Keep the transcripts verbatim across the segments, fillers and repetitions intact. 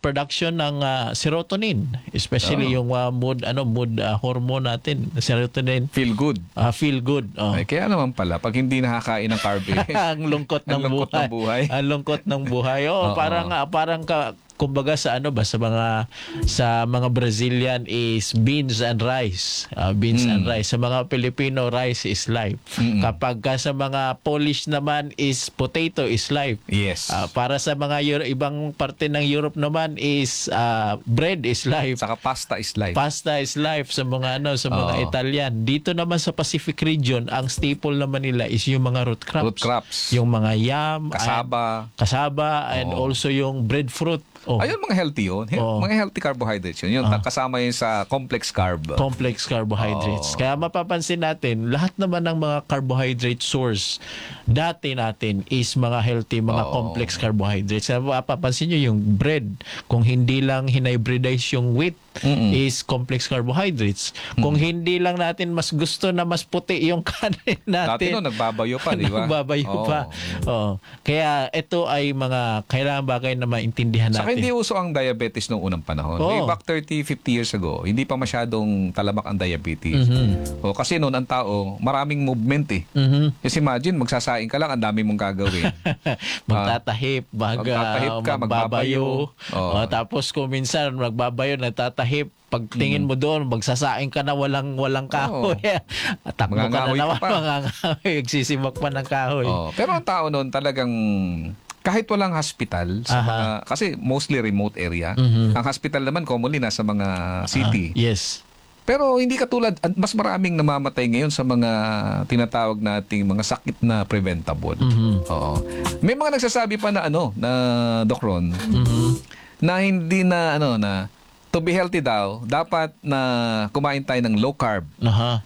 production ng uh, serotonin, especially Oh. yung uh, mood ano mood uh, hormone natin, serotonin. Feel good. Uh, feel good. Oh. Ay, kaya naman pala, pag hindi nakakain ng carb, eh, ang lungkot ng ang lungkot buhay. ng buhay. Ang lungkot ng buhay. Oh, Oo. parang ah, parang ka, kumbaga sa ano ba sa mga sa mga Brazilian is beans and rice. Ah, beans Mm. and rice. Sa mga Filipino, rice is life. Mm-mm. Kapag ka sa mga Polish naman is potato is life. Yes. Ah, para sa mga Euro, ibang parte ng Europe naman is ah, bread is life. Saka pasta is life. Pasta is life sa mga ano sa mga Oo. Italian. Dito naman sa Pacific region, ang staple naman nila is yung mga root crops. Root crops. Yung mga yam, Kasaba. and, kasaba and Oo. also yung breadfruit. Oh. Ayun, mga healthy yun. He- Oo. Mga healthy carbohydrates yun. Yun, Ah. kasama yun sa complex carb. Complex carbohydrates. Oo. Kaya mapapansin natin, lahat naman ng mga carbohydrate source dati natin is mga healthy, mga Oo. complex carbohydrates. Kaya mapapansin nyo yung bread, kung hindi lang hinibridize yung wheat, Mm-mm. is complex carbohydrates. Kung hindi lang natin mas gusto na mas puti yung kanin Dati natin. no, nagbabayo pa, di ba? Nagbabayo Oo. pa. Oo. Kaya ito ay mga kailangan bagay na maintindihan Saka natin. hindi uso ang diabetes noong unang panahon. Oo. Way back thirty, fifty years ago, hindi pa masyadong talamak ang diabetes. Mhm. O, kasi noon ang tao, maraming movement eh. Mhm. Kasi imagine, magsasaing ka lang, ang dami mong gagawin. Magtatahip, mag, Magtatahip ah, ka, magbabayo. magbabayo. Oo. O, tapos kung minsan magbabayo, nagtatahip, pagtingin mo doon, magsasaing ka na walang walang kahoy. Takbo ka na Mangangahoy ka naman, pa. mangangahoy, nagsisimak pa ng kahoy. Oh, pero ang tao noon talagang kahit walang hospital sa Aha. mga, kasi mostly remote area. Mhm. Ang hospital naman commonly nasa mga city. Ah, yes. Pero hindi katulad, at mas maraming namamatay ngayon sa mga tinatawag nating mga sakit na preventable. Mhm. Oo. May mga nagsasabi pa na ano, na Doc Ron, Mhm. na hindi na ano na to be healthy daw, dapat na kumain tayo ng low carb. Aha.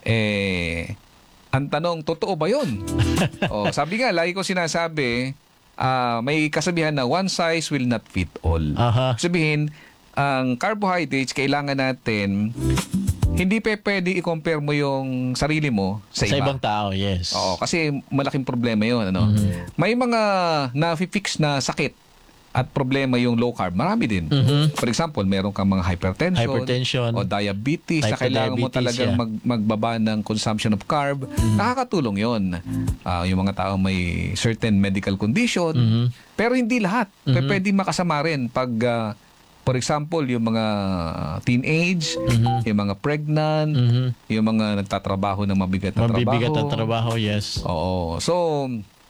Eh, ang tanong, totoo ba yun? Oh, sabi nga, lagi ko sinasabi, ah, may kasabihan na one size will not fit all. Aha. Sabihin, ang carbohydrates, kailangan natin, hindi pa pwede i-compare mo yung sarili mo sa, Sa iba. ibang tao, yes. Oo, kasi malaking problema yun. Ano? Mhm. May mga na-fix na sakit at problema yung low carb. Marami din. Mhm. For example, meron kang mga hypertension, Hypertension. o diabetes Type na kailangan mo diabetes, talagang yeah. mag, magbaba ng consumption of carb. Nakakatulong yon. Ah, yung mga tao may certain medical condition. Mhm. Pero hindi lahat. P- Pwede makasama rin pag, ah, for example, yung mga teenage, Mhm. yung mga pregnant, Mhm. yung mga nagtatrabaho ng mabigat na Mabibigat trabaho. ang trabaho, yes. Oo. So,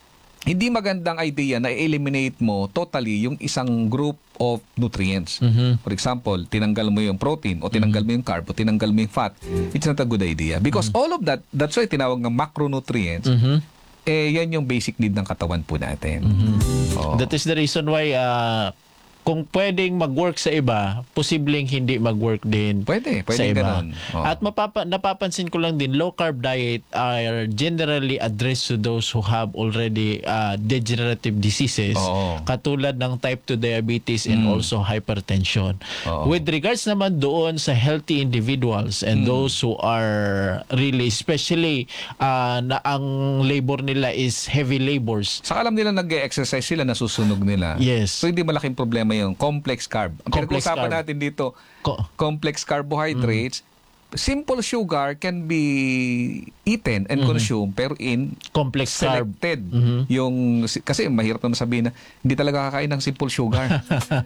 hindi magandang idea na eliminate mo totally yung isang group of nutrients. Mhm. For example, tinanggal mo yung protein o tinanggal mo yung carb o tinanggal mo yung fat. It's not a good idea. Because all of that, that's why tinawag ng macronutrients, Mhm. eh yan yung basic need ng katawan po natin. Oo. That is the reason why uh, kung pwedeng mag-work sa iba, posibleng hindi mag-work din Pwede, sa pwede iba. ganun. Oo. At mapapa, napapansin ko lang din, low-carb diet are generally addressed to those who have already uh, degenerative diseases, Oo. katulad ng type two diabetes and Mm. also hypertension. Oo. With regards naman doon sa healthy individuals and Mm. those who are really, especially uh, na ang labor nila is heavy labors. Saka alam nila nag-exercise sila, nasusunog nila. Yes. So hindi malaking problema yung complex carb. Ang Complex pinag-usapan carb. natin dito, Ko- complex carbohydrates, simple sugar can be eaten and consumed pero in complex carb. selected. Mhm. Yung kasi mahirap naman sabihin na hindi talaga kakain ng simple sugar.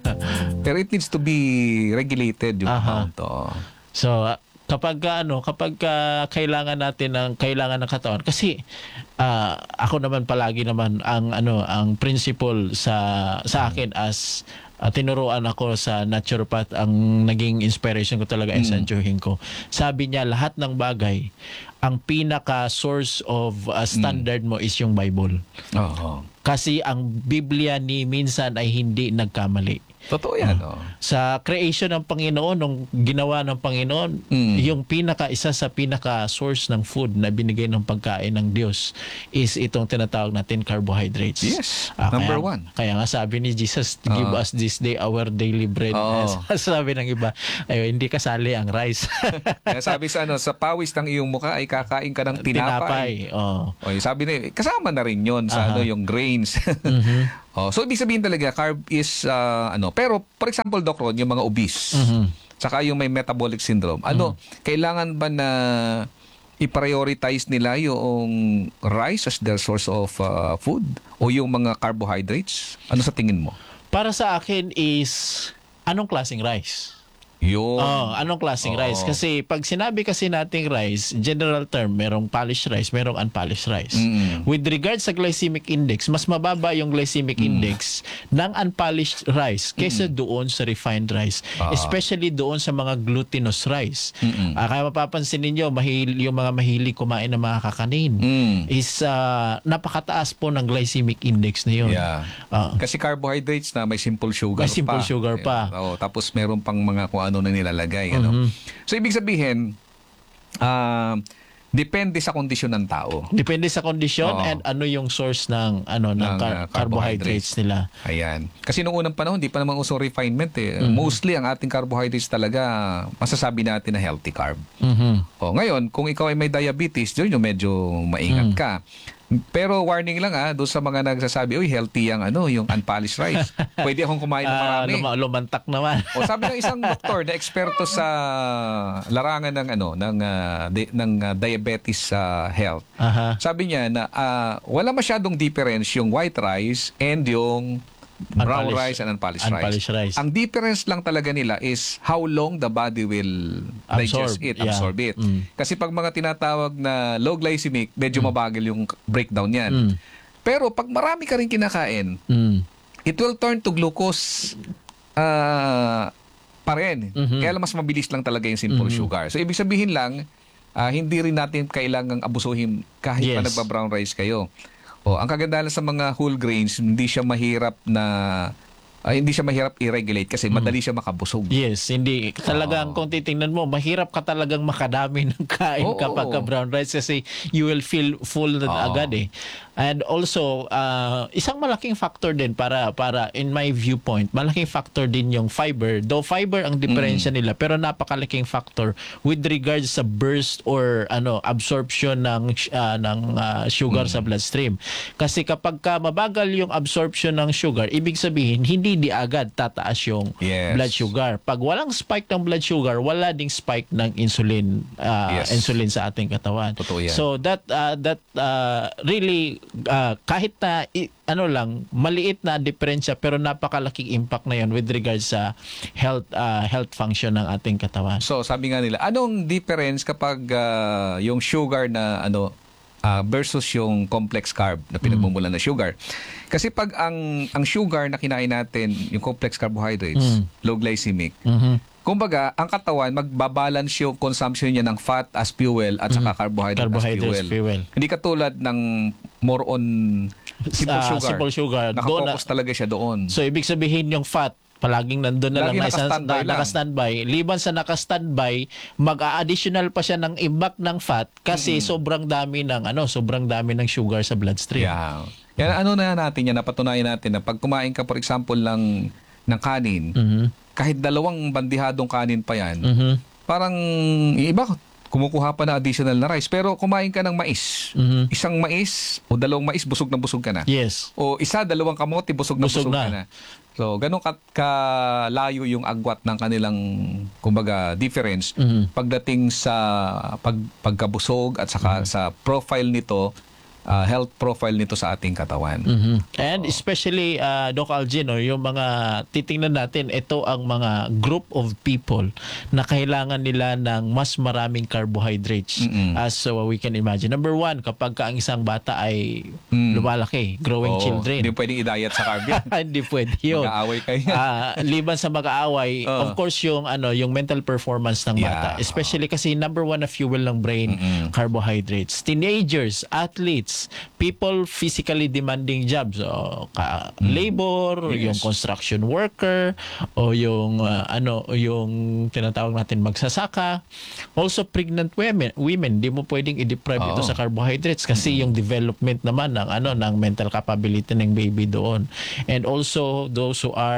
Pero it needs to be regulated yung Aha. amount. Oh. So uh, kapag uh, ano, kapag uh, kailangan natin ng kailangan ng katawan kasi uh, ako naman palagi naman ang ano, ang principle sa sa akin as uh, tinuruan ako sa naturopath, ang naging inspiration ko talaga ay San Joaquin ko. Sabi niya lahat ng bagay, ang pinaka source of uh, standard mo is yung Bible. Oo. Kasi ang Biblia ni minsan ay hindi nagkamali. Totoo yan. Oh. Sa creation ng Panginoon, nung ginawa ng Panginoon, Mm. yung pinaka, isa sa pinaka source ng food na binigay ng pagkain ng Diyos is itong tinatawag natin carbohydrates. Yes. Ah, Number kaya, one. Kaya nga sabi ni Jesus, give Ah. us this day our daily bread. Oo. Sabi ng iba, ay, hindi kasali ang rice. Kaya sabi sa ano, sa pawis ng iyong mukha ay kakain ka ng tinapay. Oh. O, sabi na, kasama na rin yon sa Aha. ano yung grains. Mhm. Oh, so ibig sabihin talaga carb is uh, ano pero for example, Doc Ron, yung mga obese, Mhm. saka yung may metabolic syndrome, ano, kailangan ba na i-prioritize nila yung rice as their source of uh, food o yung mga carbohydrates? Ano sa tingin mo? Para sa akin is anong klaseng rice? Yun. Oh, anong klaseng Oo. rice? Kasi pag sinabi kasi nating rice, general term, merong polished rice, merong unpolished rice. Mm. With regards sa glycemic index, mas mababa yung glycemic index ng unpolished rice kaysa doon sa refined rice. Ah. Especially doon sa mga glutinous rice. Mm-mm. Ah, kaya mapapansin ninyo, mahil, yung mga mahilig kumain ng mga kakanin Mm. is ah, napakataas po ng glycemic index na yun. Yeah. Ah. Kasi carbohydrates na may simple sugar May simple pa. sugar pa. Yeah. Oo, tapos meron pang mga kung ano na nilalagay. Ano? Mhm. So, ibig sabihin, ah, depende sa kondisyon ng tao. Depende sa kondisyon Oo. and ano yung source ng ano ng, Ng, car- uh, carbohydrates nila. Ayan. Kasi noong unang panahon, di pa naman uso refinement eh. Mostly, ang ating carbohydrates talaga, masasabi natin na healthy carb. Mhm. O, ngayon, kung ikaw ay may diabetes, doon yung medyo maingat ka. Pero warning lang ah, doon sa mga nagsasabi, uy, healthy yung ano, yung unpolished rice. Pwede akong kumain ng Ah, marami. luma- lumantak naman. O sabi ng isang doktor na eksperto sa larangan ng ano ng ah, di- ng ah, diabetes sa health. Aha. Sabi niya na ah, wala masyadong difference yung white rice and yung brown Unpolished- rice and unpolished, unpolished rice. Ang difference lang talaga nila is how long the body will digest Absorb, it, yeah. absorb it. Mm. Kasi pag mga tinatawag na low glycemic, medyo mabagal yung breakdown niyan. Mm. Pero pag marami ka rin kinakain, Mm. it will turn to glucose ah, pa rin. Mhm. Kaya lang mas mabilis lang talaga yung simple Mhm. sugar. So, ibig sabihin lang, ah, hindi rin natin kailangang abusuhin kahit pa Yes. nagba-brown rice kayo. O, ang kagandahan sa mga whole grains, hindi siya mahirap na ah, hindi siya mahirap i-regulate kasi madali siya makabusog. Yes, hindi. Talagang kung titingnan mo, mahirap ka talagang makadami ng kain Oo. kapag ka brown rice kasi you will feel full na Oo. agad eh. And also, ah, isang malaking factor din para para in my viewpoint, malaking factor din yung fiber. Though fiber ang diferensya nila, pero napakalaking factor with regards sa burst or ano absorption ng ah, ng ah, sugar sa bloodstream. Kasi kapag ka mabagal yung absorption ng sugar, ibig sabihin hindi di agad tataas yung Yes. blood sugar. Pag walang spike ng blood sugar, wala ding spike ng insulin ah, Yes. insulin sa ating katawan. Totoo yan. So that uh, that uh, really uh, kahit na i- ano lang maliit na diferensya pero napakalaking impact na 'yon with regards sa health uh, health function ng ating katawan. So, sabi nga nila, anong difference kapag ah, yung sugar na ano ah, versus yung complex carb na pinagmumulan na sugar? Kasi pag ang ang sugar na kinain natin, yung complex carbohydrates, Mm. low glycemic, Mhm. kumbaga, ang katawan magbabalance yung consumption niya ng fat as fuel at saka carbohydrate, Carbohydrates as fuel. fuel. Hindi katulad ng more on simple Ah, sugar. simple sugar. Doon na- Nakafocus talaga siya doon. So ibig sabihin yung fat palaging nandun na Lagi lang nasa- naka-standby na- lang. naka-standby. Liban sa naka-standby, mag-a-additional pa siya ng impact ng fat kasi sobrang dami ng ano, sobrang dami ng sugar sa bloodstream. Yeah. Yan, ano na natin yan, napatunayan natin na pag kumain ka for example ng, ng kanin, Mhm. kahit dalawang bandihadong kanin pa yan, Mhm. parang yung iba kumukuha pa na additional na rice. Pero kumain ka ng mais. Mhm. Isang mais o dalawang mais, busog na busog ka na. Yes. O isa, dalawang kamote, busog na busog, Busog ka na. na. So, ganun ka, kalayo yung agwat ng kanilang, kumbaga, difference Mhm. pagdating sa pag, pagkabusog at saka Mm-hmm. sa profile nito, ah, health profile nito sa ating katawan. Mhm. And especially uh, Doc Algin, no, yung mga titingnan natin, ito ang mga group of people na kailangan nila ng mas maraming carbohydrates Mm-mm. as uh, we can imagine. Number one, kapag ka ang isang bata ay Mm. lumalaki, growing Oo, children. Hindi pwedeng i-diet sa carb yan. Hindi pwede yun. Mag-aaway kayo. Ah, liban sa mag-aaway, Oo. of course yung ano, yung mental performance ng bata, Yeah. especially kasi number one na fuel ng brain, Mm-mm. carbohydrates. Teenagers, athletes, people physically demanding jobs, o ka, labor, Mm. Yes. yung construction worker, o yung ah, ano, yung tinatawag natin magsasaka. Also pregnant women, women, di mo pwedeng i-deprive ito Oo. sa carbohydrates kasi yung development naman ng ano ng mental capability ng baby doon. And also those who are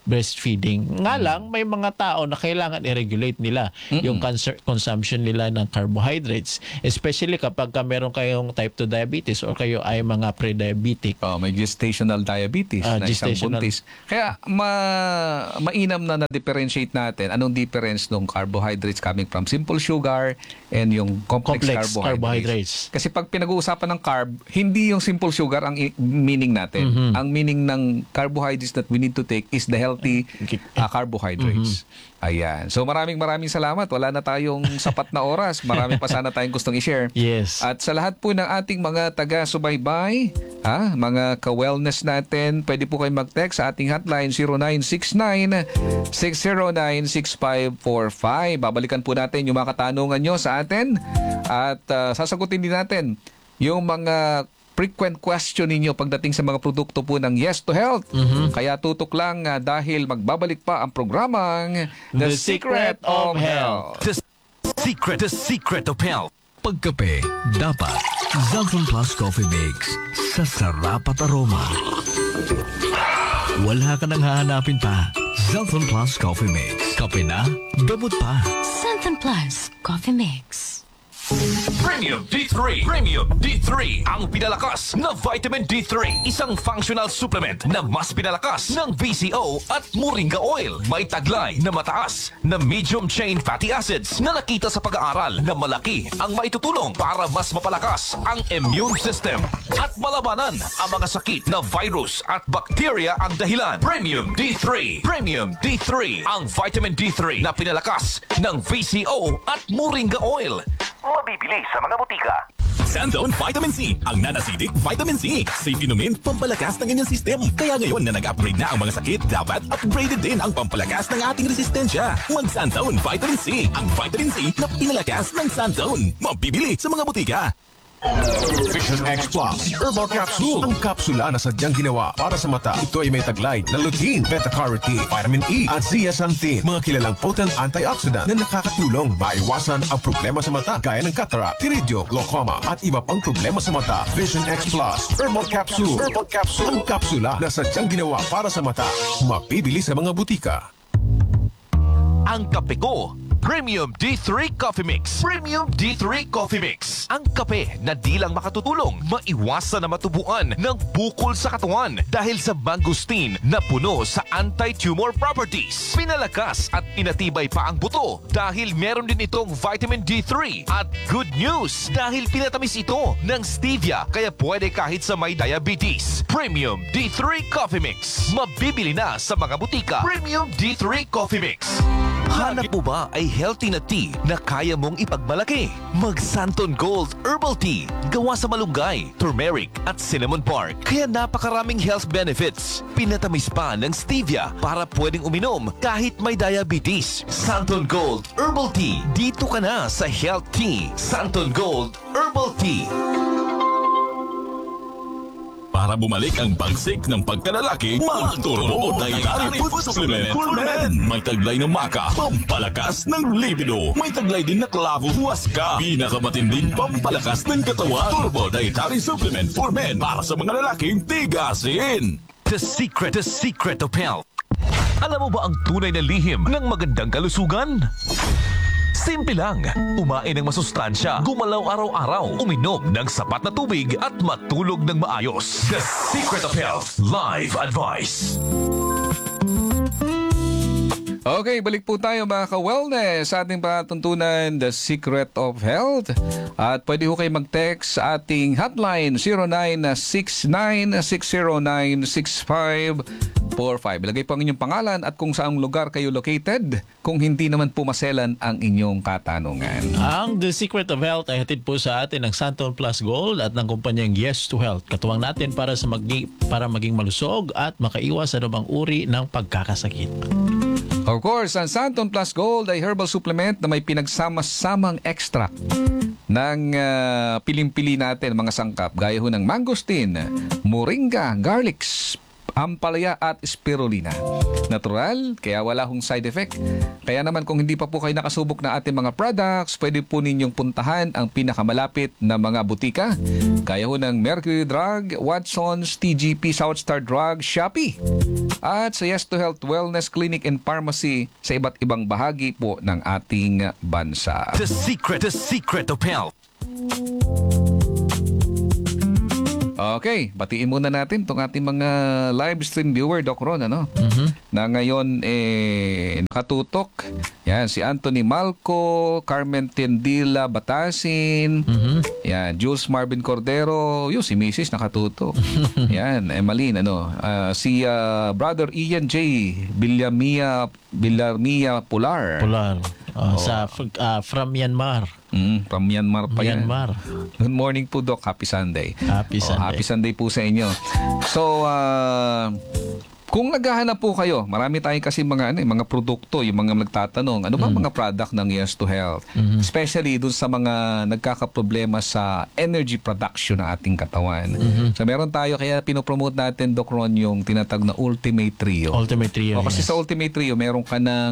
breastfeeding. Nga lang, may mga tao na kailangan i-regulate nila yung cancer, consumption nila ng carbohydrates. Especially kapag ka meron kayong type two diabetes or kayo ay mga pre-diabetic. Oh, may gestational diabetes Ah, na isang gestational. buntis. Kaya ma mainam na na-differentiate natin anong difference ng carbohydrates coming from simple sugar and yung complex, Complex carbohydrates. carbohydrates. Kasi pag pinag-uusapan ng carb, hindi yung simple sugar ang i- meaning natin. Mhm. Ang meaning ng carbohydrates that we need to take is the healthy uh, carbohydrates. Ayan. So maraming maraming salamat. Wala na tayong sapat na oras. Marami pa sana tayong gustong i-share. Yes. At sa lahat po ng ating mga taga-subaybay, ha, mga ka-wellness natin, pwede po kayo mag-text sa ating hotline zero nine six nine, six zero nine, six five four five. Babalikan po natin yung mga katanungan nyo sa atin at uh, sasagutin din natin yung mga frequent question ninyo pagdating sa mga produkto po ng Yes to Health. Kaya tutok lang uh, dahil magbabalik pa ang programang The Secret of Health. The secret, the secret of health. Pagkape, dapat Xanthan Plus Coffee Mix sa sarap at aroma. Wala ka nang hahanapin pa. Xanthan Plus Coffee Mix. Kape na, gamot pa. Xanthan Plus Coffee Mix. Premium D three. Premium D three. Ang pinalakas na vitamin D three. Isang functional supplement na mas pinalakas ng V C O at Moringa Oil. May taglay na mataas na medium chain fatty acids na nakita sa pag-aaral na malaki ang maitutulong para mas mapalakas ang immune system at malabanan ang mga sakit na virus at bacteria ang dahilan. Premium D three. Premium D three. Ang vitamin D three na pinalakas ng V C O at Moringa Oil. Mabibili sa mga butika. Sanzone Vitamin C, ang nanasidik Vitamin C. Safe inumin, pampalakas ng inyong system. Kaya ngayon na nag-upgrade na ang mga sakit, dapat upgraded din ang pampalakas ng ating resistensya. Mag-Sanzone Vitamin C, ang Vitamin C na pinalakas ng Sanzone. Mabibili sa mga butika. Vision X Plus Herbal Capsule. Ang kapsula na sadyang ginawa para sa mata. Ito ay may taglay na lutein, beta-carotene, vitamin E at zeaxanthin. Mga kilalang potent antioxidant na nakakatulong maiwasan ang problema sa mata gaya ng cataract, iridio, glaucoma at iba pang problema sa mata. Vision X Plus Herbal Capsule. Herbal Capsule. Ang kapsula na sadyang ginawa para sa mata. Mabibili sa mga butika. Ang kape ko, Premium D three Coffee Mix. Premium D three Coffee Mix. Ang kape na di lang makatutulong, maiwasan na matubuan ng bukol sa katawan dahil sa mangosteen na puno sa anti-tumor properties. Pinalakas at pinatibay pa ang buto dahil meron din itong vitamin D three. At good news, dahil pinatamis ito ng stevia kaya pwede kahit sa may diabetes. Premium D three Coffee Mix. Mabibili na sa mga butika. Premium D three Coffee Mix. Hanap mo ba ay healthy na tea na kaya mong ipagmalaki? Mag Santon Gold Herbal Tea. Gawa sa malunggay, turmeric at cinnamon bark. Kaya napakaraming health benefits. Pinatamis pa ng stevia para pwedeng uminom kahit may diabetes. Santon Gold Herbal Tea. Dito ka na sa Health Tea. Santon Gold Herbal Tea. Para bumalik ang bagsik ng pagkalalaki, Turbo Dietary Food Supplement for Men. May taglay ng maka, pampalakas ng libido. May taglay din na klavo, huwaska. Pinakamatinding pampalakas ng katawan. Turbo Dietary Supplement for Men para sa mga lalaking tigasin. The secret, the secret of health. Alam mo ba ang tunay na lihim ng magandang kalusugan? Simple lang, umain ng masustansya, gumalaw araw-araw, uminom ng sapat na tubig at matulog ng maayos. The Secret of Health Live Advice. Okay, balik po tayo mga ka-wellness sa ating patuntunan, The Secret of Health. At pwede ho kayo mag-text sa ating hotline zero nine six nine, six zero nine, six five four five. Ilagay po ang inyong pangalan at kung saang lugar kayo located kung hindi naman pumaselan ang inyong katanungan. Ang The Secret of Health ay hatid po sa atin ng Santon Plus Gold at ng kumpanyang Yes to Health. Katuwang natin para sa magi, para maging malusog at makaiwas sa anumang uri ng pagkakasakit. Of course, ang Santon Plus Gold ay herbal supplement na may pinagsama-samang extract ng uh, piling-pili natin mga sangkap gaya ho ng mangosteen, moringa, garlic, ampalaya at spirulina. Natural, kaya wala hong side effect. Kaya naman kung hindi pa po kayo nakasubok na ating mga products, pwede po ninyong puntahan ang pinakamalapit na mga butika. Gaya ho ng Mercury Drug, Watson's, T G P, Southstar Drug, Shopee. at sa Yes to Health Wellness Clinic and Pharmacy sa iba't ibang bahagi po ng ating bansa. The secret, the secret of health. Okay, batiin muna natin itong ating mga live stream viewer, Doc Ron, ano? Na ngayon, eh, nakatutok. Yan, si Anthony Malco, Carmen Tendila Batasin, yan, Jules Marvin Cordero, yun, si Missus nakatutok. Yan, Emmeline, ano? ah, si ah, Brother Ian J. Villamia, Villamia Pular. Pular. Oh, sa uh, from Myanmar. Mm, from Myanmar pa yan. Myanmar. Good morning po, Doc. Happy Sunday. Happy Oh, Sunday. happy Sunday po sa inyo. So, ah, kung naghahanap po kayo, marami tayong kasi mga ano, eh, mga produkto, yung mga nagtatanong, ano ba mga product ng Yes to Health? Especially dun sa mga nagkakaproblema sa energy production ng ating katawan. So, meron tayo, kaya pinopromote natin, Doc Ron, yung tinatag na Ultimate Trio. Ultimate Trio. O, kasi yes. sa Ultimate Trio, meron ka ng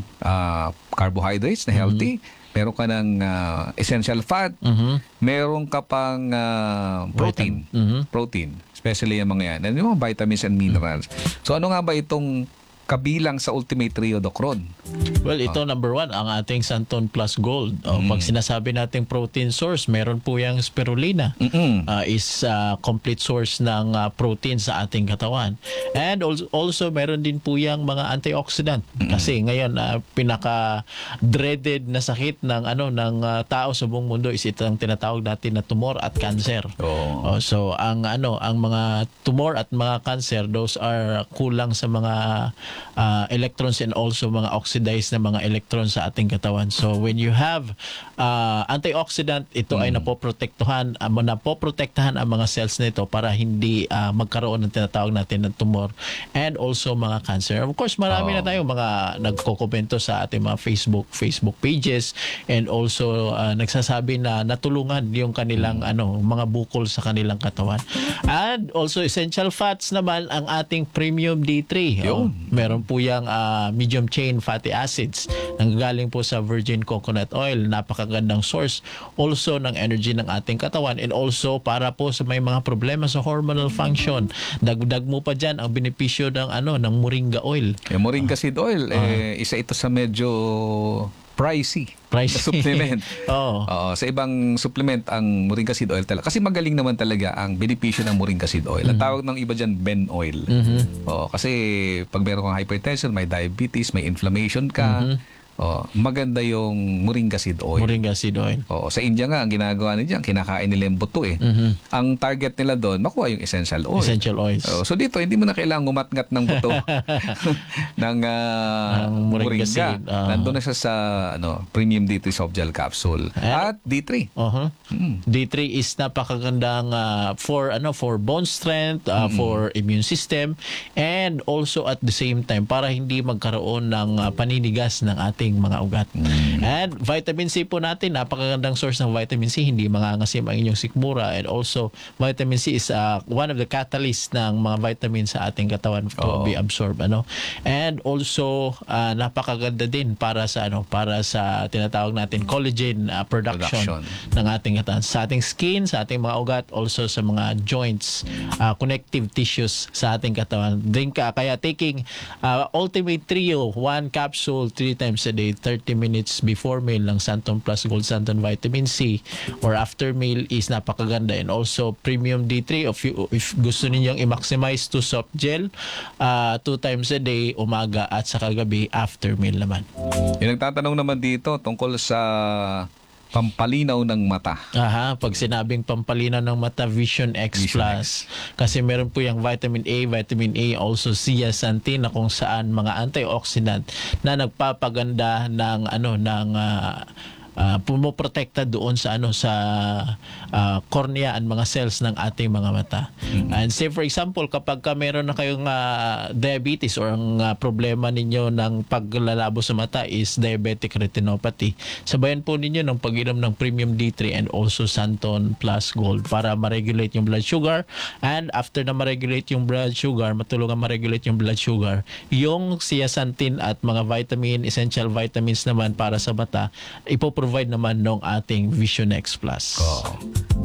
ah, carbohydrates na healthy, meron ka ng ah, essential fat, Mhm. meron ka pang ah, protein. Vitamin. Mhm. Protein. Especially yung mga yan. And yung mga vitamins and minerals. So ano nga ba itong kabilang sa Ultimate Trio, Doc Ron? Well, ito number one, ang ating Santon Plus Gold. O, Mm. Pag sinasabi nating protein source, meron po yung spirulina. Mm-mm. Uh, is uh, complete source ng uh, protein sa ating katawan. And also, also meron din po yung mga antioxidant. Kasi ngayon, uh, pinaka-dreaded na sakit ng ano ng uh, tao sa buong mundo is itong tinatawag natin na tumor at cancer. Oo. Oh, so ang ano ang mga tumor at mga cancer, those are kulang sa mga uh, electrons and also mga oxidized na mga electrons sa ating katawan. So when you have uh, antioxidant, ito ay napoprotektahan, uh, napoprotektahan ang mga cells nito para hindi uh, magkaroon ng tinatawag natin ng tumor and also mga cancer. Of course, marami na tayong mga nagkokomento sa ating mga Facebook Facebook pages and also uh, nagsasabi na natulungan yung kanilang ano mga bukol sa kanilang katawan. And also essential fats naman ang ating Premium D three. Oh, meron po yung uh, medium chain fatty acids nanggagaling po sa virgin coconut oil. Napakagandang source also ng energy ng ating katawan and also para po sa may mga problema sa hormonal function. Dagdag mo pa dyan ang benepisyo ng ano ng moringa oil. Yung moringa seed oil, eh, isa ito sa medyo pricey, Pricey. na supplement. Oo. Oo, sa ibang supplement ang moringa seed oil talaga. Kasi magaling naman talaga ang benepisyo ng moringa seed oil. Ang tawag ng iba dyan, Ben oil. Oo, kasi pag meron kang hypertension, may diabetes, may inflammation ka, oh, maganda yung moringa seed oil. Moringa seed oil. Oo, sa India nga, ang ginagawa nila dyan, kinakain nila yung buto eh. Ang target nila doon, makuha yung essential oil. Essential oils. Oo, so dito, hindi mo na kailangang umatngat ng buto ng ah, Ng moringa moringa. seed, ah. Nandun na siya sa ano, Premium D three Soft Gel Capsule. Eh? At D three. Uh-huh. D three is napakagandang uh, for ano for bone strength, uh, for immune system and also at the same time para hindi magkaroon ng uh, paninigas ng ating mga ugat. And vitamin C po natin, napakagandang source ng vitamin C, hindi mangangasim ang inyong sikmura and also vitamin C is uh, one of the catalysts ng mga vitamins sa ating katawan to Oo. be absorbed ano. And also uh, napakaganda din para sa ano para sa tinatawag natin collagen uh, production, Production. ng ating katawan, sa ating skin, sa ating mga ugat, also sa mga joints, uh, connective tissues sa ating katawan. Din ka kaya taking uh, Ultimate Trio, one capsule three times a day, thirty minutes before meal ng Santon Plus Gold Santon Vitamin C or after meal is napakaganda. And also Premium D three if, you, if gusto ninyong i-maximize to soft gel, uh, two times a day, umaga at sa kagabi after meal naman. Yung nagtatanong naman dito tungkol sa pampalinaw ng mata. Aha, pag sinabing pampalinaw ng mata, Vision X Vision Plus. Kasi meron po yung vitamin A, vitamin A, also zeaxanthin na kung saan mga antioxidant na nagpapaganda ng ano ng uh, uh, pumoprotekta doon sa ano sa uh, cornea and mga cells ng ating mga mata. Mm-hmm. And say for example, kapag ka meron na kayong uh, diabetes or ang uh, problema ninyo ng paglalabo sa mata is diabetic retinopathy, sabayan po ninyo ng pag-inom ng Premium D three and also Santon Plus Gold para ma-regulate yung blood sugar, and after na ma-regulate yung blood sugar, matulungan ma-regulate yung blood sugar, yung zeaxanthin at mga vitamin, essential vitamins naman para sa mata, ipoprovide naman ng ating Vision X Plus. Oh.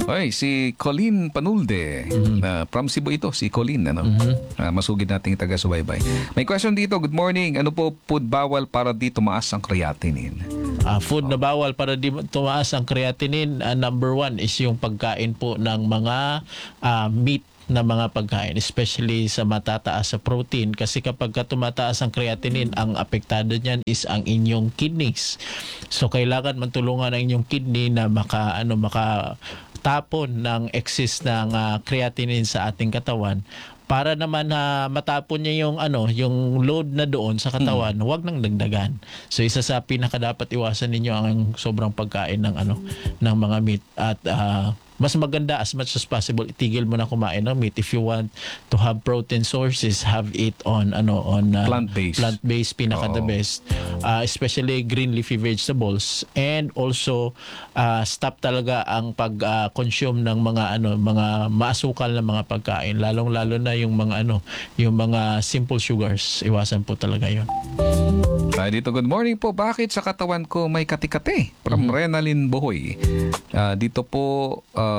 Oy, si Colleen Panulde. Uh, from Cebu ito, si Colleen. Ano? Uh, masugid nating taga-subaybay. May question dito. Good morning. Ano po food bawal para di tumaas ang creatinine? Ah, food na bawal para di tumaas ang creatinine, ah, number one is yung pagkain po ng mga ah, meat na mga pagkain, especially sa matataas sa protein, kasi kapag ka tumataas ang creatinine, ang apektado niyan is ang inyong kidneys. So kailangan matulungan ang inyong kidney na maka ano maka tapon ng excess ng ah, creatinine sa ating katawan, para naman na matapon niya yung ano, yung load na doon sa katawan, huwag nang dagdagan. So isa sa pinaka dapat iwasan ninyo ang sobrang pagkain ng ano ng mga meat, at ah, mas maganda as much as possible itigil mo na kumain ng meat. If you want to have protein sources, have it on ano on uh, Plant-based. plant-based pinaka the Oo. best, uh, especially green leafy vegetables, and also uh, stop talaga ang pag-consume ng mga ano mga maasukal na mga pagkain, lalong-lalo na yung mga ano yung mga simple sugars, iwasan po talaga yon. Tayo dito, good morning po. Bakit sa katawan ko may kati-kati? From Renalyn Bohoy. Ah, dito po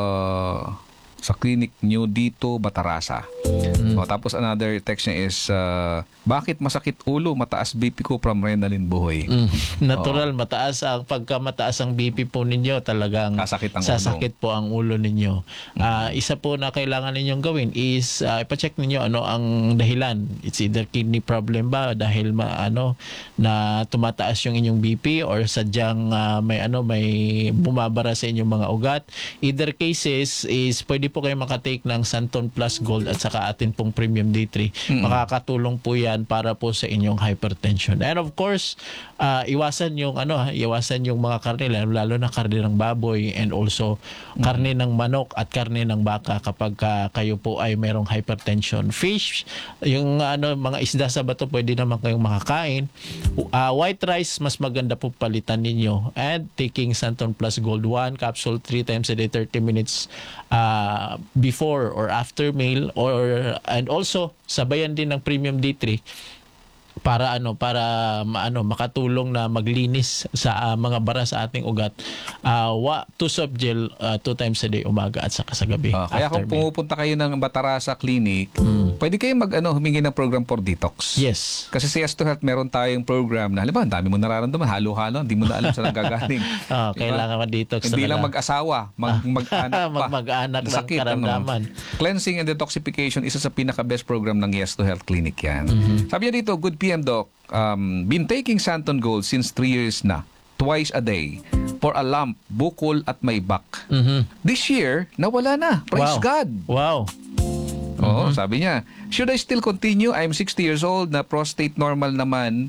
ah, sa clinic nyo dito, Batarasa. O, tapos another text niya is, ah, bakit masakit ulo, mataas B P ko, from Renalyn Bohoy? Mm. Natural, mataas ang pagka mataas ang B P po ninyo, talagang Sasakit ang sasakit po ang ulo ninyo. Ah, isa po na kailangan ninyong gawin is ah, ipa-check ninyo ano ang dahilan. It's either kidney problem ba dahil ma, ano na tumataas yung inyong B P, or sadyang ah, may ano may bumabara sa inyong mga ugat. Either cases is pwede po kayo makatake ng Santon Plus Gold at saka atin pong Premium D three. Makakatulong po yan para po sa inyong hypertension. And of course, ah, iwasan yung ano, ha, iwasan yung mga karne, lalo, lalo na karne ng baboy, and also karne ng manok at karne ng baka kapag ka kayo po ay merong hypertension. Fish, yung ano mga isda sa bato, pwede naman kayong makakain. Ah, white rice, mas maganda po palitan ninyo. And taking Santon Plus Gold one capsule three times a day, thirty minutes uh, before or after meal, or and also sabayan din ng Premium D three para ano para maano makatulong na maglinis sa ah, mga bara sa ating ugat. Uh, wa two soap gel ah, two times a day, umaga at saka sa gabi. Ah, kaya after kung meal. pumupunta kayo ng Batarasa Clinic, pwede kayo mag, ano, humingi ng program for detox. Yes. Kasi sa Yes to Health, meron tayong program na, halimbawa, ang dami mo nararamdaman, halo-halo, hindi mo na alam saan nanggagaling. Ah, Diba? kailangan ma-detox Hindi lang talaga. mag-asawa, mag, mag-anak pa. Mag- mag-anak ng Sakit, karamdaman. Ano? Cleansing and detoxification, isa sa pinaka-best program ng Yes to Health Clinic yan. Mm-hmm. Sabi niya dito, good P M Doc, um, been taking Santon Gold since three years na, twice a day, for a lump, bukol at may back. Mhm. This year, nawala na. Praise Wow. God. Wow. Oo, sabi niya, should I still continue? I'm sixty years old, na prostate normal naman.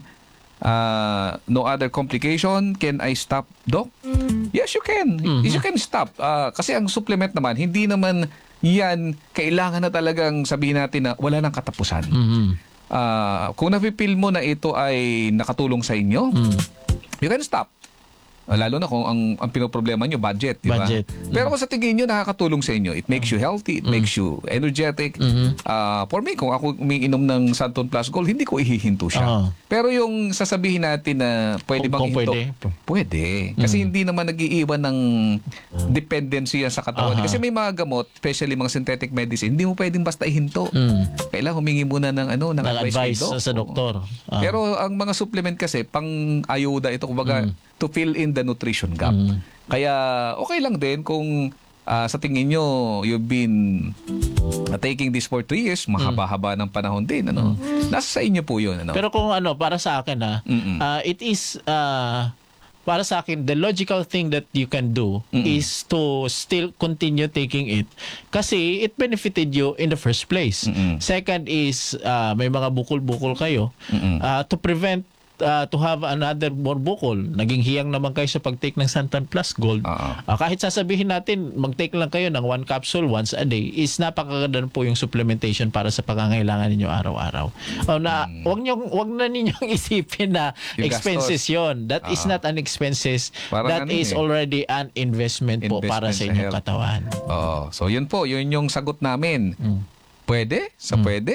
Uh, no other complication. Can I stop, Doc? Yes, you can. Yes, you can stop. Uh, kasi ang supplement naman, hindi naman yan kailangan na talagang sabihin natin na wala nang katapusan. Mhm. Uh, kung napipil mo na ito ay nakatulong sa inyo, you can stop. Uh, lalo na kung ang, ang pinoproblema nyo, budget, di ba? Budget. Pero kung sa tingin nyo nakakatulong sa inyo, it makes you healthy, it makes you energetic. Uh, for me, kung ako umiinom ng Santon Plus Gold, hindi ko ihihinto siya. Oo. Pero yung sasabihin natin na pwede Kung- bang kung ihinto? pwede. Pwede. Kasi hindi naman nag-iiwan ng dependency yan sa katawan. Aha. Kasi may mga gamot, especially mga synthetic medicine, hindi mo pwedeng basta ihinto. Mm. Kailangan humingi muna ng ano, ng, Ng advice, advice kay doc. sa doktor. Ah. Pero ang mga supplement kasi pang ayuda ito, kumbaga to fill in the nutrition gap. Kaya okay lang din kung ah, sa tingin nyo you've been ah, taking this for three years, mahaba-haba ng panahon din, ano. Nasa sa inyo po 'yun, ano. Pero kung ano, para sa akin ha, Mm-mm. uh, it is, uh, para sa akin, the logical thing that you can do is to still continue taking it kasi it benefited you in the first place. Mm-mm. Second is, uh, may mga bukol-bukol kayo, Mm-mm. uh, to prevent uh, to have another more bukol. Naging hiyang naman kayo sa pag-take ng Santon Plus Gold. Oo. Uh, kahit sasabihin natin, mag-take lang kayo ng one capsule once a day, is napakaganda po yung supplementation para sa pangangailangan ninyo araw-araw. Oh, na, wag, niyo, wag na ninyong isipin na Yung expenses gastos. yon. That is Oo. not an expenses. Parang That ano is eh. already an investment, po Investment para sa sa inyong health. katawan. Oo. So yun po, yun yung sagot namin. Mm. Pwede? Sa pwede?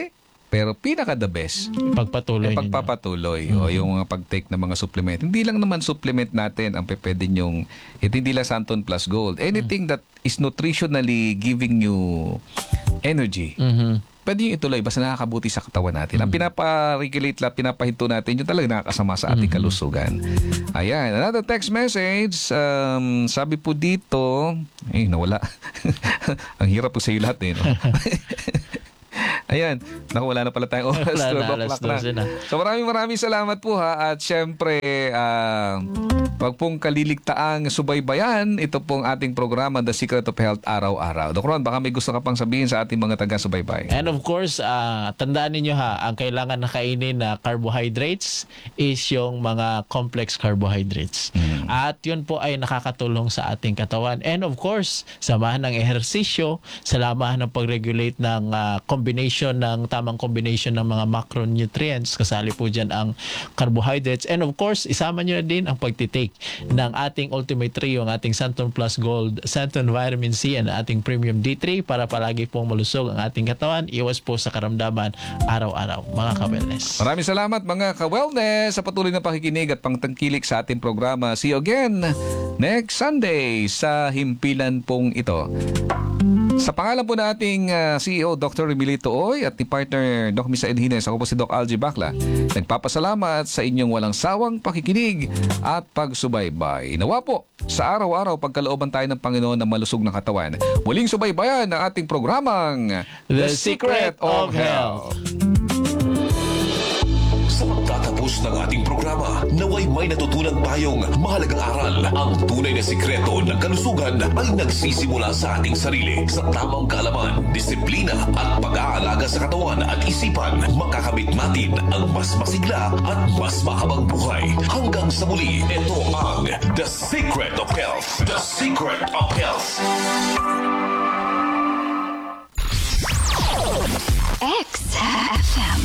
Pero pinaka the best, Pagpatuloy eh, ninyo. pagpapatuloy o yung mga pag-take ng mga supplement. Hindi lang naman supplement natin ang pwede nyong, ito hindi lang Santon Plus Gold. Anything that is nutritionally giving you energy, Mhm. pwede yung ituloy basta nakakabuti sa katawan natin. Ang pinapa-regulate lang, pinapahinto natin, yung talaga nakakasama sa ating kalusugan. Ayan, another text message. Um, sabi po dito, eh, nawala. Ang hirap po sa iyo lahat eh. No? Ayan, naku, wala na pala tayong oras. Wala na, twelve alas o'clock na. dose na. So maraming maraming salamat po ha. At syempre, ah, wag pong kaliligtaang subaybayan ito pong ating programa The Secret of Health araw-araw. Doc Ron, baka may gusto ka pang sabihin sa ating mga taga-subaybay. And of course, ah, tandaan ninyo ha, ang kailangan na kainin na carbohydrates is yung mga complex carbohydrates. At yun po ay nakakatulong sa ating katawan. And of course, samahan ng ehersisyo, samahan ng pag-regulate ng ah, combination ng tamang combination ng mga macronutrients. Kasali po dyan ang carbohydrates. And of course, isama nyo na din ang pagtitake ng ating Ultimate Trio, ang ating Santon Plus Gold, Santon Vitamin C, and ating Premium D three para palagi pong malusog ang ating katawan. Iwas po sa karamdaman araw-araw, mga ka-wellness. Maraming salamat mga ka-wellness sa patuloy na pakikinig at pangtangkilik sa ating programa. See you again next Sunday sa himpilan pong ito. Sa pangalan po nating uh, C E O Doctor Remilito Oy at ni partner Doc Misa Edhines, ako po si Doc Algie Bacla. Nagpapasalamat sa inyong walang sawang pakikinig at pagsubaybay. Nawa po sa araw-araw pagkalooban tayo ng Panginoon na malusog ng katawan. Muling subaybayan ang ating programang The Secret of Health. Sa pagtatapos ng ating programa, naway may natutunan tayong mahalagang aral. Ang tunay na sikreto ng kalusugan ay nagsisimula sa ating sarili. Sa tamang kaalaman, disiplina at pag-aalaga sa katawan at isipan, makakamit natin ang mas masigla at mas mahabang buhay. Hanggang sa muli, ito ang The Secret of Health. The Secret of Health. X F M.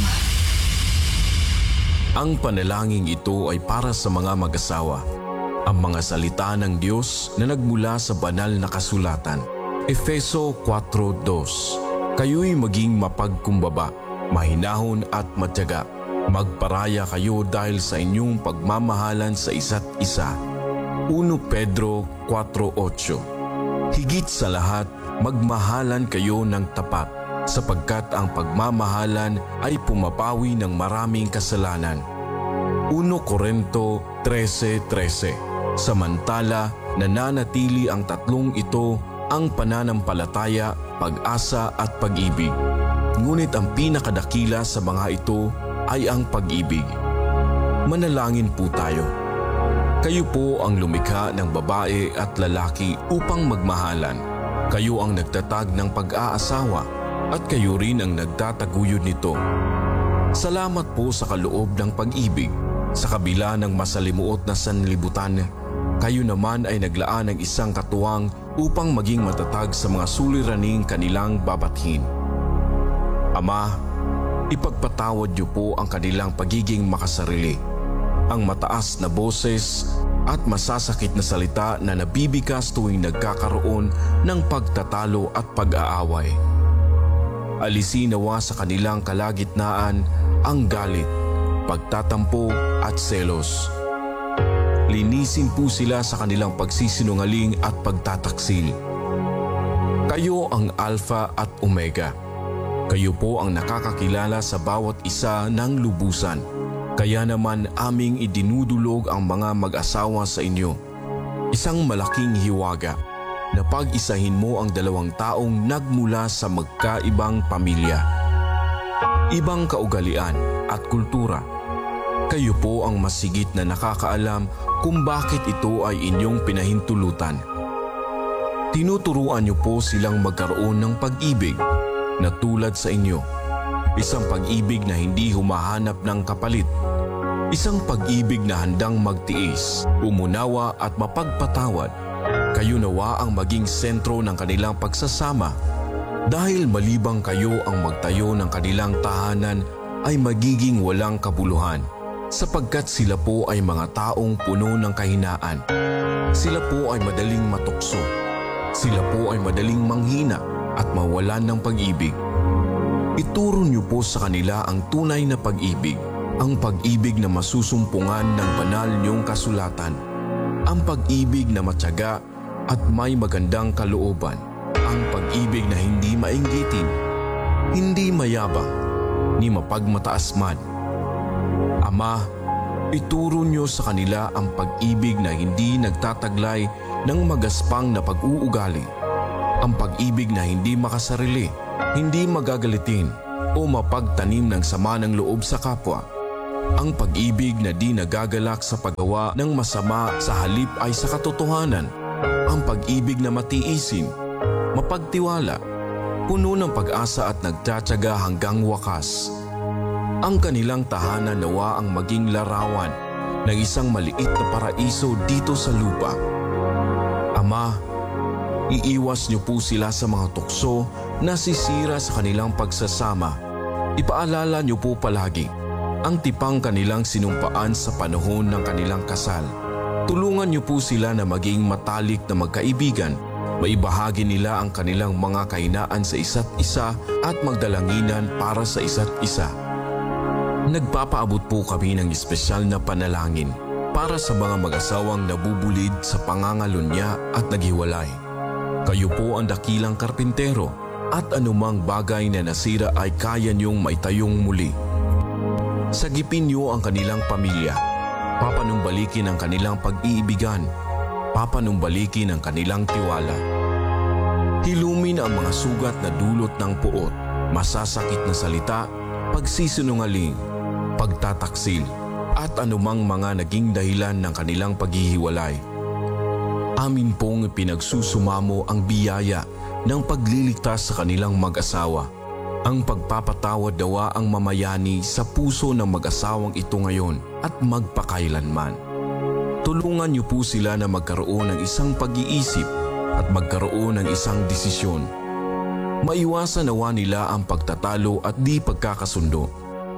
Ang panalangin ito ay para sa mga mag-asawa. Ang mga salita ng Diyos na nagmula sa banal na kasulatan. Efeso four two. Kayo'y maging mapagkumbaba, mahinahon at matyaga. Magparaya kayo dahil sa inyong pagmamahalan sa isa't isa. First Pedro four eight. Higit sa lahat, magmahalan kayo ng tapat, sapagkat ang pagmamahalan ay pumapawi ng maraming kasalanan. First Corinto thirteen thirteen. Samantala, nananatili ang tatlong ito, ang pananampalataya, pag-asa at pag-ibig. Ngunit ang pinakadakila sa mga ito ay ang pag-ibig. Manalangin po tayo. Kayo po ang lumikha ng babae at lalaki upang magmahalan. Kayo ang nagtatag ng pag-aasawa at kayo rin ang nagtataguyod nito. Salamat po sa kaloob ng pag-ibig. Sa kabila ng masalimuot na sanlibutan, kayo naman ay naglaan ng isang katuwang upang maging matatag sa mga suliraning kanilang babathin. Ama, ipagpatawad niyo po ang kanilang pagiging makasarili, ang mataas na boses at masasakit na salita na nabibigas tuwing nagkakaroon ng pagtatalo at pag-aaway. Alisin nawa sa kanilang kalagitnaan ang galit, pagtatampo at selos. Linisin po sila sa kanilang pagsisinungaling at pagtataksil. Kayo ang Alpha at Omega. Kayo po ang nakakakilala sa bawat isa ng lubusan. Kaya naman aming idinudulog ang mga mag-asawa sa inyo. Isang malaking hiwaga na pag-isahin mo ang dalawang taong nagmula sa magkaibang pamilya, ibang kaugalian at kultura. Kayo po ang masigit na nakakaalam kung bakit ito ay inyong pinahintulutan. Tinuturuan niyo po silang magkaroon ng pag-ibig na tulad sa inyo. Isang pag-ibig na hindi humahanap ng kapalit. Isang pag-ibig na handang magtiis, umunawa at mapagpatawad. Kayo nawa ang maging sentro ng kanilang pagsasama. Dahil malibang kayo ang magtayo ng kanilang tahanan ay magiging walang kabuluhan, sapagkat sila po ay mga taong puno ng kahinaan. Sila po ay madaling matukso. Sila po ay madaling manghina at mawalan ng pag-ibig. Ituro niyo po sa kanila ang tunay na pag-ibig, ang pag-ibig na masusumpungan ng banal niyong kasulatan, ang pag-ibig na matyaga at may magandang kalooban, ang pag-ibig na hindi mainggitin, hindi mayabang, ni mapagmataas man. Ama, ituro niyo sa kanila ang pag-ibig na hindi nagtataglay ng magaspang na pag-uugali, ang pag-ibig na hindi makasarili, hindi magagalitin o mapagtanim ng sama ng loob sa kapwa, ang pag-ibig na di nagagalak sa paggawa ng masama sa halip ay sa katotohanan, ang pag-ibig na matiisin, mapagtiwala, puno ng pag-asa at nagtatyaga hanggang wakas. Ang kanilang tahanan nawa ang maging larawan ng isang maliit na paraiso dito sa lupa. Ama, iiwas niyo po sila sa mga tukso na sisira sa kanilang pagsasama. Ipaalala niyo po palagi ang tipang kanilang sinumpaan sa panahon ng kanilang kasal. Tulungan niyo po sila na maging matalik na magkaibigan. Maibahagi nila ang kanilang mga kahinaan sa isa't isa at magdalanginan para sa isa't isa. Nagpapaabot po kami ng espesyal na panalangin para sa mga mag-asawang nabubulid sa pangangalunya at naghiwalay. Kayo po ang dakilang karpintero at anumang bagay na nasira ay kaya niyong maitayong muli. Sagipin niyo ang kanilang pamilya, papanumbalikin ang kanilang pag-iibigan, papanumbalikin ang kanilang tiwala. Hilumin ang mga sugat na dulot ng puot, masasakit na salita, pagsisinungaling, pagtataksil, at anumang mga naging dahilan ng kanilang paghihiwalay. Amin pong pinagsusumamo ang biyaya ng pagliligtas sa kanilang mag-asawa. Ang pagpapatawad dawa ang mamayani sa puso ng mag-asawang ito ngayon at magpakailanman. Tulungan niyo po sila na magkaroon ng isang pag-iisip at magkaroon ng isang desisyon. Maiwasan nawa nila ang pagtatalo at di pagkakasundo.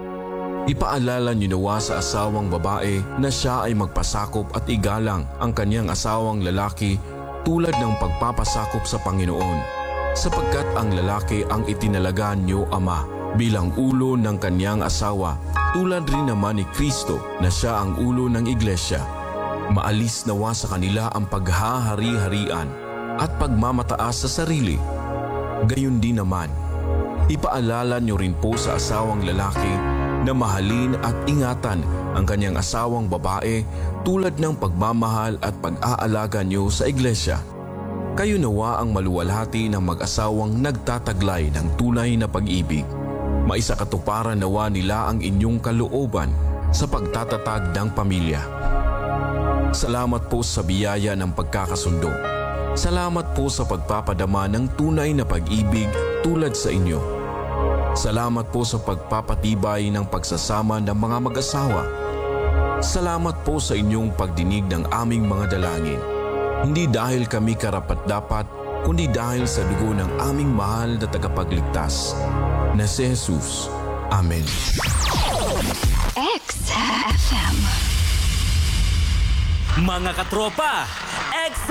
Ipaalala niyo nawa sa asawang babae na siya ay magpasakop at igalang ang kanyang asawang lalaki tulad ng pagpapasakop sa Panginoon, sapagkat ang lalaki ang itinalaga niyo, Ama, bilang ulo ng kanyang asawa, tulad rin naman ni Kristo na siya ang ulo ng iglesia. Maalis nawa sa kanila ang paghahari-harian at pagmamataas sa sarili. Gayon din naman, ipaalala niyo rin po sa asawang lalaki na mahalin at ingatan ang kanyang asawang babae tulad ng pagmamahal at pag-aalaga niyo sa iglesia. Kayo nawa ang maluwalhati ng mag-asawang nagtataglay ng tunay na pag-ibig. Maisakatuparan nawa nila ang inyong kalooban sa pagtatatag ng pamilya. Salamat po sa biyaya ng pagkakasundo. Salamat po sa pagpapadama ng tunay na pag-ibig tulad sa inyo. Salamat po sa pagpapatibay ng pagsasama ng mga mag-asawa. Salamat po sa inyong pagdinig ng aming mga dalangin. Hindi dahil kami karapat-dapat, kundi dahil sa dugo ng aming mahal na tagapagligtas, na si Jesus. Amen. X F M. Mga katropa, X